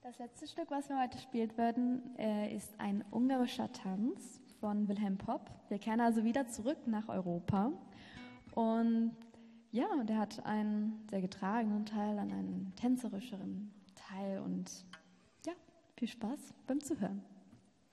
Das letzte Stück, was wir heute spielen werden, ist ein ungarischer Tanz von Wilhelm Popp. Wir kehren also wieder zurück nach Europa. Und ja, der hat einen sehr getragenen Teil, einen tänzerischeren Teil. Und ja, viel Spaß beim Zuhören.